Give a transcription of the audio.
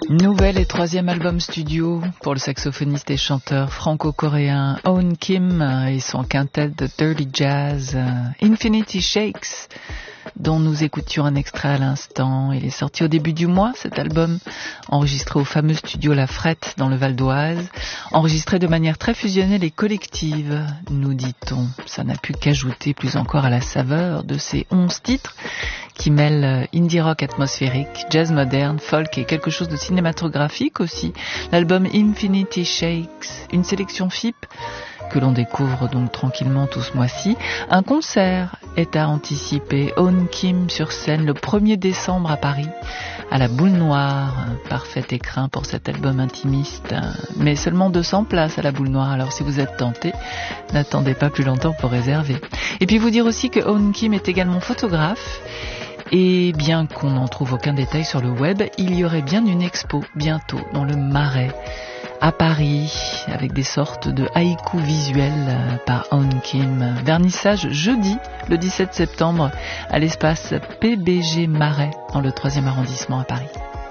Nouvel et troisième album studio pour le saxophoniste et chanteur franco-coréen Eun Kim et son quintet de Dirty Jazz, Infinity Shakes, dont nous écoutions un extrait à l'instant. Il est sorti au début du mois, cet album, enregistré au fameux studio La Frette dans le Val d'Oise, enregistré de manière très fusionnelle et collective, nous dit-on. Ça n'a pu qu'ajouter plus encore à la saveur de ces 11 titres qui mêlent indie rock atmosphérique, jazz moderne, folk et quelque chose de cinématographique aussi. L'album Infinity Shakes, une sélection FIP que l'on découvre donc tranquillement tout ce mois-ci. Un concert est à anticiper. Eun Kim sur scène le 1er décembre à Paris, à la Boule Noire. Un parfait écrin pour cet album intimiste, mais seulement 200 places à la Boule Noire. Alors si vous êtes tenté, n'attendez pas plus longtemps pour réserver. Et puis vous dire aussi que Eun Kim est également photographe. Et bien qu'on n'en trouve aucun détail sur le web, il y aurait bien une expo bientôt dans le Marais à Paris, avec des sortes de haïkus visuels par Eun Kim. Vernissage jeudi, le 17 septembre, à l'espace PBG Marais, dans le 3e arrondissement à Paris.